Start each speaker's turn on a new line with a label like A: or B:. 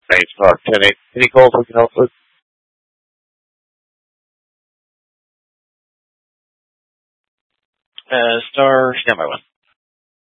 A: Thanks, Park 10-8. Any calls we can help with? Star, standby one.